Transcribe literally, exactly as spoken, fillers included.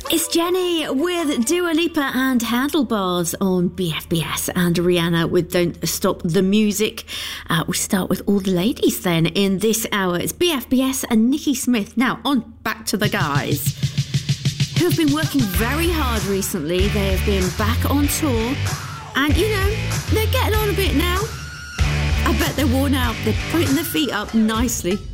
It's Jenny with Dua Lipa and Handlebars on B F B S, and Rihanna with Don't Stop the Music. Uh, we start with all the ladies then in this hour. It's B F B S and Nikki Smith. Now, on back to the guys who have been working very hard recently. They have been back on tour, and you know, they're getting on a bit now. I bet they're worn out. They're putting their feet up nicely.